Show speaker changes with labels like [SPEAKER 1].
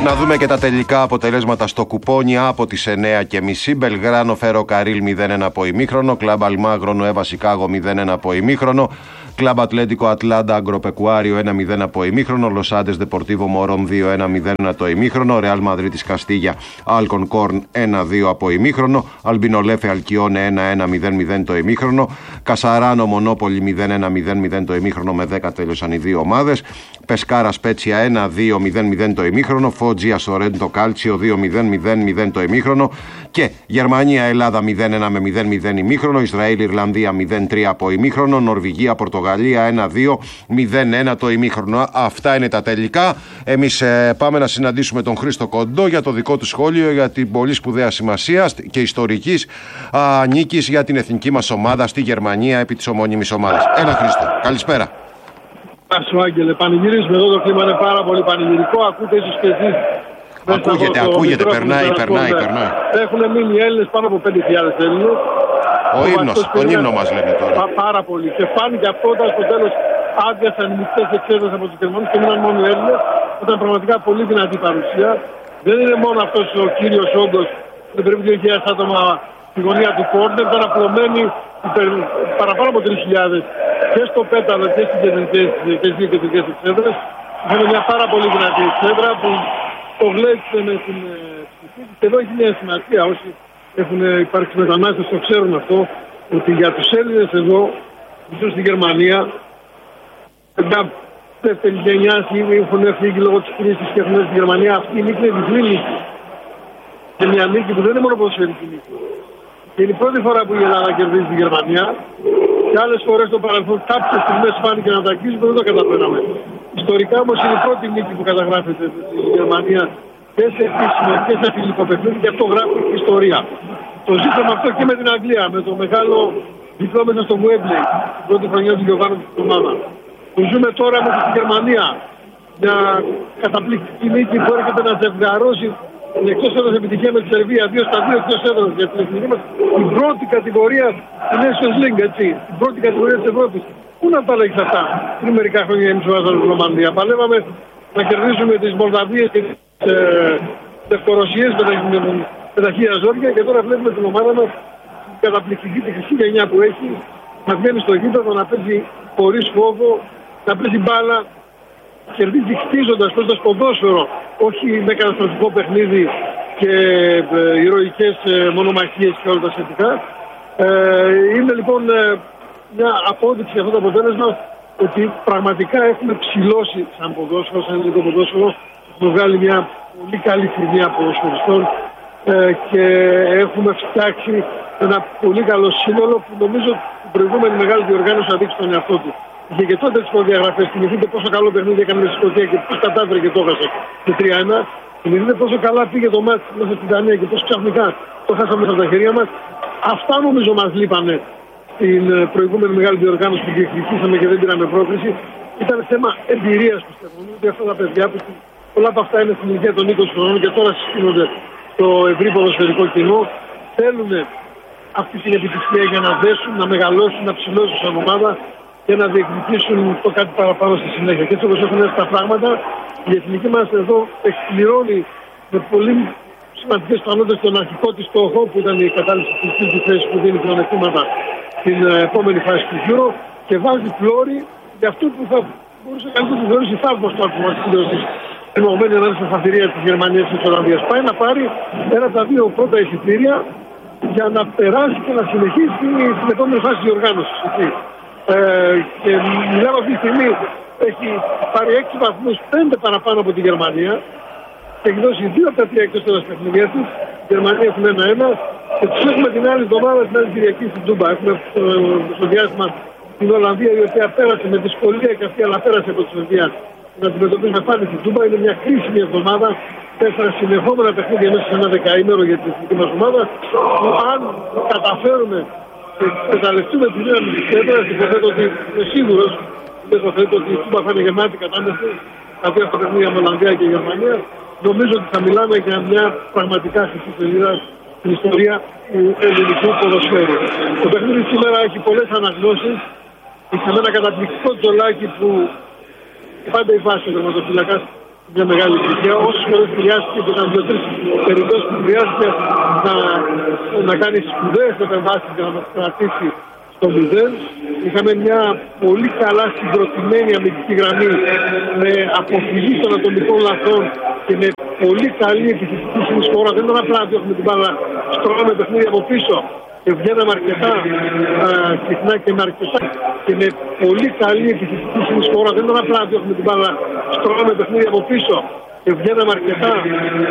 [SPEAKER 1] Να δούμε και τα τελικά αποτελέσματα στο κουπόνι από τις 9:30. Μπελγράνο Φέρο Καρίλ 0-1 από ημίχρονο. Κλαμπ Αλμάγρο Νοέβα Σικάγο 0-1 από ημίχρονο. Κλαμπ Ατλέντικο Ατλάντα Αγκροπεκουάριο 1-0 από ημίχρονο. Λος Άντες Δεπορτίβο Μωρόν 2-1-0 το ημίχρονο. Ρεάλ Μαδρίτης Καστίγια Άλκον Κόρν 1-2 από ημίχρονο. Αλμπινολέφε Αλκιόνε 1-1-0-0 το ημίχρονο. Κασαράνο Μονόπολη 0-1-0-0 το ημίχρονο με 10 τέλειωσαν οι δύο ομάδες. Πεσκάρα Σπέτσια 1-2-0-0 το ημίχρονο. Φότζια Σορέντο Κάλτσιο 2-0-0-0 το ημίχρονο. Και Γερμανία Ελλάδα 0-1 με 0-0 ημίχρονο. Ισραήλ Ιρλανδία 0-3 από ημίχρονο. Νορβηγία Πορτογαλία 1-2-0-1 το ημίχρονο. Αυτά είναι τα τελικά. Εμείς πάμε να συναντήσουμε τον Χρήστο Κοντό για το δικό του σχόλιο για την πολύ σπουδαία σημασία και ιστορικής νίκης για την εθνική μας ομάδα στη Γερμανία επί της ομώνυμης ομάδας. Έλα Χρήστο, καλησπέρα.
[SPEAKER 2] Γεια σου Άγγελε, πανηγυρίζουμε εδώ, το κλίμα είναι πάρα πολύ πανηγυρικό, ακούτε ίσως και εσείς.
[SPEAKER 1] Ακούγεται, περνάει.
[SPEAKER 2] Έχουν μείνει Έλληνες πάνω από 5.000 Έλληνες.
[SPEAKER 1] Ο ύμνος, τον ύμνο μας λέμε τώρα.
[SPEAKER 2] Πάρα πολύ. Και φάνηκε αυτό όταν στο τέλος άδειασαν οι μυστές εξέδρες από τους Γερμανούς και μείναν μόνο οι Έλληνες. Ήταν πραγματικά πολύ δυνατή παρουσία. Δεν είναι μόνο αυτός ο κύριος όγκος, δεν πρέπει 2.000 άτομα στη γωνία του κόρνερ, ήταν απλωμένοι παραπάνω από 3.000 και στο πέταλο και στις δύο κεντρικές εξέδρες. Είχαμε μια πάρα πολύ δυνατή εξέδρα που το γλέξε με την ψυχή και εδώ έχει μια σημασία. Όσοι έχουν υπάρξει μετανάστες το ξέρουν αυτό, ότι για τους Έλληνες εδώ, ίσως στη Γερμανία, μια δεύτερη γενιά ήδη έχουν φύγει λόγω της κρίσης και έχουν έρθει στη Γερμανία. Αυτή η νίκη είναι διπλή νίκη. Και μια νίκη που δεν είναι μόνο ποδοσφαιρική νίκη. Και είναι η πρώτη φορά που η Ελλάδα κερδίζει τη Γερμανία. Και άλλες φορές στο παρελθόν κάποιες στιγμές φάνηκε να τα αγγίζουμε, δεν το καταφέραμε. Ιστορικά όμως είναι η πρώτη νίκη που καταγράφεται στη Γερμανία και σε επίσημο και σε φιλικό παιχνίδι και αυτό γράφει ιστορία. Το ζήσαμε αυτό και με την Αγγλία, με το μεγάλο διπλό μέσα στο Wembley, την πρώτη χρονιά του Γιωβάνου στην ομάδα. Το ζούμε τώρα μέσα στη Γερμανία. Μια καταπληκτική νίκη που έρχεται να ζευγαρώσει την εκτός έδρας επιτυχία με τη Σερβία, 2-2 εκτός έδρας για την εθνική μας, την πρώτη κατηγορία του Nations League, έτσι, την πρώτη κατηγορία της Ευρώπης. Πού να τα λέγεις αυτά, πριν μερικά χρόνια εμείς βάζαμε στην Ρωμανία. Παλεύαμε να κερδίσουμε τις Μολδαβίες και τις Λευκορωσίες με τα χίλια ζόρια και τώρα βλέπουμε την ομάδα μας την καταπληκτική τη χρυσή γενιά που έχει, να βγαίνει στο γήπεδο, να παίζει χωρίς φόβο, να παίζει μπάλα, κερδίζει χτίζοντας, παίζοντας ποδόσφαιρο, όχι με καταστροφικό παιχνίδι και ηρωικές μονομαχίες και όλα τα σχετικά. Είναι λοιπόν μια απόδειξη για αυτό το αποτέλεσμα ότι πραγματικά έχουμε ψηλώσει σαν ποδόσφαιρο, σαν ελληνικό ποδόσφαιρο. Έχουμε βγάλει μια πολύ καλή φουρνιά ποδοσφαιριστών και έχουμε φτιάξει ένα πολύ καλό σύνολο που νομίζω την προηγούμενη μεγάλη διοργάνωση θα δείξει τον εαυτό του. Είχε και τότε τις προδιαγραφές. Θυμηθείτε πόσο καλό παιχνίδι έκανε με τη Σκωτία και πώς κατάφερε και το έχασε με 3-1. Θυμηθείτε πόσο καλά πήγε το μάτι μέσα στην Δανία και πώς ξαφνικά το χάσαμε μέσα από τα χέρια μας. Αυτά νομίζω μας λείπανε στην προηγούμενη μεγάλη διοργάνωση που διεκδικήσαμε και δεν πήραμε πρόκληση. Ήταν θέμα εμπειρίας, πιστεύω. Ότι αυτά τα παιδιά που πολλά από αυτά είναι στην ηλικία των 20 χρόνων και τώρα συστήνονται στο ευρύ ποδοσφαιρικό κοινό. Θέλουν αυτή την επιτυχία για να δέσουν, να μεγαλώσουν, να ψηλώσουν σαν ομάδα και να διεκδικήσουν το κάτι παραπάνω στη συνέχεια. Και έτσι όπως έχουν έρθει τα πράγματα, η εθνική μας εδώ εκπληρώνει με πολύ σημαντικές πιθανότητες τον αρχικό της στόχο που ήταν η κατάληψη της τρίτη θέσης που δίνει πλεονεκτήματα στην επόμενη φάση του Euro και βάζει φλόρι για αυτό που θα μπορούσε κανείς να θεωρήσει θαύμα στο άτομο της σύντρωσης ενωμένη ανάμεσα στην αφηρία της Γερμανίας και της Ολλανδίας. Πάει να πάρει ένα από τα δύο πρώτα εισιτήρια για να περάσει και να συνεχίσει στην επόμενη φάση της διοργάνωσης. Και μιλάμε αυτή τη στιγμή έχει πάρει 6 βαθμούς, 5 παραπάνω από τη Γερμανία και έχει δώσει 2 από τα 3 εκτός έδρας παιχνίδια της. Η Γερμανία έχουν 1-1 και τους έχουμε την άλλη εβδομάδα, την άλλη Κυριακή στην Τούμπα. Έχουμε στο διάστημα την Ολλανδία η οποία πέρασε με δυσκολία και αυτή αλλά πέρασε από τη Σερβία να αντιμετωπίσουμε πάλι στην Τούμπα. Είναι μια κρίσιμη εβδομάδα, 4 συνεχόμενα παιχνίδια μέσα σε ένα δεκαήμερο για την εθνική μας ομάδα. Αν καταφέρουμε και εκμεταλλευτούμε τη δύναμη της έδρας, υποθέτω ότι είμαι σίγουρος, υποθέτω ότι η Τούμπα θα είναι γεμάτη κατάσταση, τα δύο αυτά παιχνίδια με Ολλανδία και Γερμανία. Νομίζω ότι θα μιλάμε για μια πραγματικά χρυσή σελίδα στην ιστορία του ελληνικού ποδοσφαίρου. Το παιχνίδι σήμερα έχει πολλές αναγνώσεις. Είχαμε ένα καταπληκτικό τζολάκι που πάντα η βάση ο τερματοφύλακας μια μεγάλη επιτυχία. Όσες φορές χρειάστηκε και ήταν 2-3 περιπτώσεις που χρειάστηκε να κάνει σπουδαίες επεμβάσεις για να μας κρατήσει στο 0. Είχαμε μια πολύ καλά συγκροτημένη αμυντική γραμμή με αποφυγή των ατομικών λαθών και με πολύ καλή επιθετική συνεισφορά. Δεν ήταν απλά ότι έχουμε την μπάλα, στρώμε παιχνίδι από πίσω και βγαίναμε αρκετά συχνά και με πολύ καλή επιθετική συνεισφορά. Δεν ήταν απλά ότι έχουμε την μπάλα, στρώμε παιχνίδι από πίσω και βγαίναμε αρκετά